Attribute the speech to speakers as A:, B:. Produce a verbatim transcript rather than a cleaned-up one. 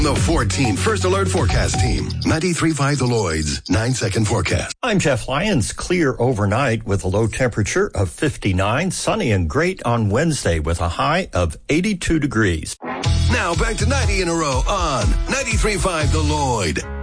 A: The fourteenth First Alert Forecast Team. ninety-three point five The Lloyd's nine-second forecast.
B: I'm Jeff Lyons. Clear overnight with a low temperature of fifty-nine. Sunny and great on Wednesday with a high of eighty-two degrees.
A: Now back to ninety in a row on ninety-three point five The Lloyd.